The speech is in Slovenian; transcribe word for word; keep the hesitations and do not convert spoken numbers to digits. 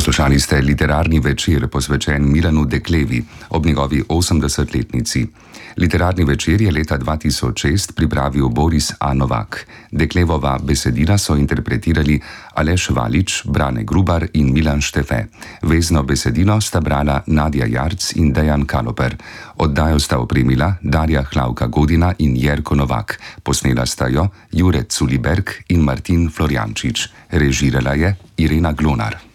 Poslušali ste literarni večer posvečen Milanu Deklevi ob njegovi osemdesetletnici. Literarni večer je leta dva tisoč šest pripravil Boris A. Novak. Deklevova besedila so interpretirali Aleš Valič, Brane Grubar in Milan Štefe. Vezno besedilo sta brala Nadja Jarc in Dejan Kaloper. Oddajo sta opremila Darja Hlavka Godina in Jerko Novak. Posnela sta jo Jure Culiberg in Martin Florjančič. Režirala je Irena Glonar.